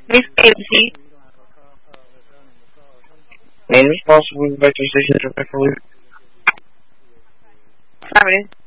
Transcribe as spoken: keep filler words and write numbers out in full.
Miss Pepsi. Name responsible by station Rebecca Lee. Sabe.